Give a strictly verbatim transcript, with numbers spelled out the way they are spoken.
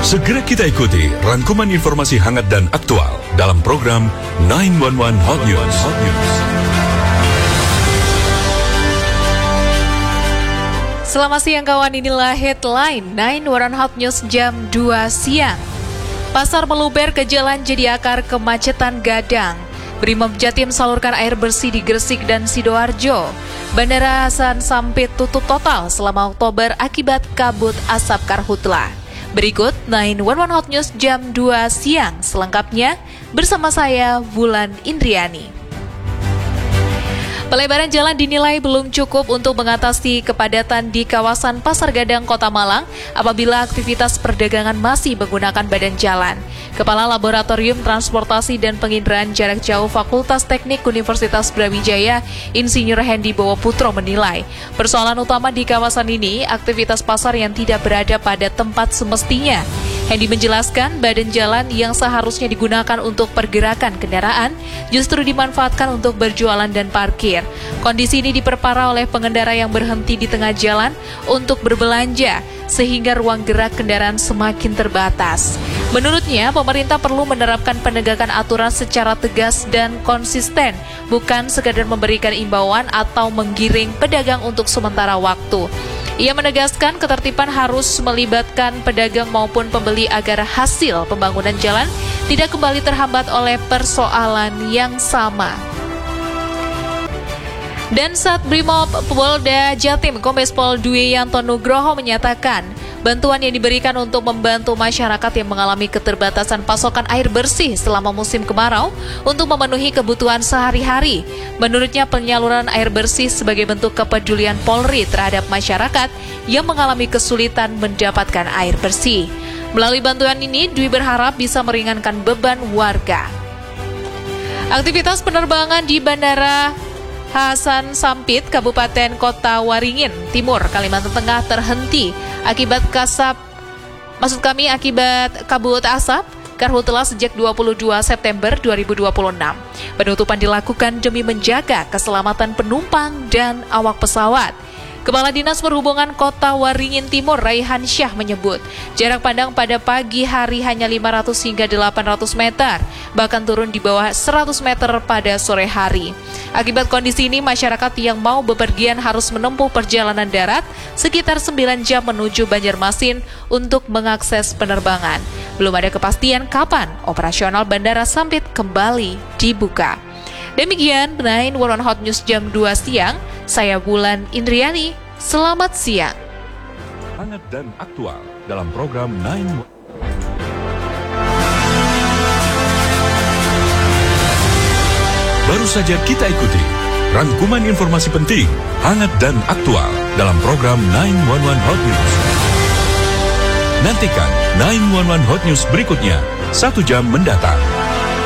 Segera kita ikuti rangkuman informasi hangat dan aktual dalam program sembilan satu satu Hot News. Hot News. Selamat siang kawan, inilah headline sembilan satu satu Hot News jam dua siang. Pasar meluber ke jalan jadi akar kemacetan Gadang. Brimob Jatim salurkan air bersih di Gresik dan Sidoarjo. Bandara Hasan Sampit tutup total selama Oktober akibat kabut asap karhutla. Berikut sembilan satu satu Hot News jam dua siang. Selengkapnya bersama saya Wulan Indriani. Pelebaran jalan dinilai belum cukup untuk mengatasi kepadatan di kawasan Pasar Gadang, Kota Malang apabila aktivitas perdagangan masih menggunakan badan jalan. Kepala Laboratorium Transportasi dan Penginderaan Jarak Jauh Fakultas Teknik Universitas Brawijaya, Insinyur Hendy Bowoputro menilai, persoalan utama di kawasan ini aktivitas pasar yang tidak berada pada tempat semestinya. Hendy menjelaskan badan jalan yang seharusnya digunakan untuk pergerakan kendaraan justru dimanfaatkan untuk berjualan dan parkir. Kondisi ini diperparah oleh pengendara yang berhenti di tengah jalan untuk berbelanja, sehingga ruang gerak kendaraan semakin terbatas. Menurutnya, pemerintah perlu menerapkan penegakan aturan secara tegas dan konsisten, bukan sekadar memberikan imbauan atau menggiring pedagang untuk sementara waktu. Ia menegaskan ketertiban harus melibatkan pedagang maupun pembeli agar hasil pembangunan jalan tidak kembali terhambat oleh persoalan yang sama. Dan saat Brimob Polda Jatim, Kombes Pol Dwi Yanto Nugroho menyatakan, bantuan yang diberikan untuk membantu masyarakat yang mengalami keterbatasan pasokan air bersih selama musim kemarau untuk memenuhi kebutuhan sehari-hari. Menurutnya, penyaluran air bersih sebagai bentuk kepedulian Polri terhadap masyarakat yang mengalami kesulitan mendapatkan air bersih. Melalui bantuan ini, Dwi berharap bisa meringankan beban warga. Aktivitas penerbangan di Bandara Hasan Sampit, Kabupaten Kota Waringin Timur, Kalimantan Tengah terhenti akibat kasap, maksud kami akibat kabut asap karhutla sejak dua puluh dua September dua ribu dua puluh enam. Penutupan dilakukan demi menjaga keselamatan penumpang dan awak pesawat. Kepala Dinas Perhubungan Kota Waringin Timur, Raihan Syah menyebut, jarak pandang pada pagi hari hanya lima ratus hingga delapan ratus meter, bahkan turun di bawah seratus meter pada sore hari. Akibat kondisi ini, masyarakat yang mau bepergian harus menempuh perjalanan darat sekitar sembilan jam menuju Banjarmasin untuk mengakses penerbangan. Belum ada kepastian kapan operasional Bandara Sampit kembali dibuka. Demikian sembilan satu satu Hot News jam dua siang. Saya Wulan Indriani. Selamat siang. Hangat dan aktual dalam program sembilan. Baru saja kita ikuti rangkuman informasi penting, hangat dan aktual dalam program sembilan satu satu Hot News. Nantikan sembilan satu satu Hot News berikutnya satu jam mendatang.